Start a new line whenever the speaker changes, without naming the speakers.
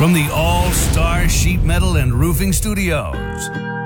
From the All Star Sheet Metal and Roofing Studios,